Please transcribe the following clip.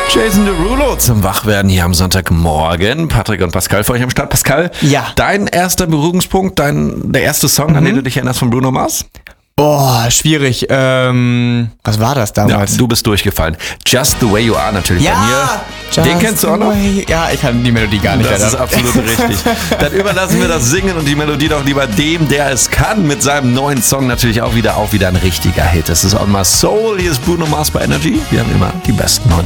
Jason Derulo zum Wachwerden hier am Sonntagmorgen. Patrick und Pascal für euch am Start. Pascal, Ja. Dein erster Berührungspunkt, der erste Song, an den du dich erinnerst von Bruno Mars? Boah, schwierig. Was war das damals? Ja, du bist durchgefallen. Just the Way You Are natürlich bei mir. Den kennst du auch noch? Ja, ich kann die Melodie gar nicht. Das ist absolut richtig. Dann überlassen wir das Singen und die Melodie doch lieber dem, der es kann, mit seinem neuen Song natürlich auch wieder ein richtiger Hit. Das ist auch mal Soul. Hier ist Bruno Mars bei Energy. Wir haben immer die besten neuen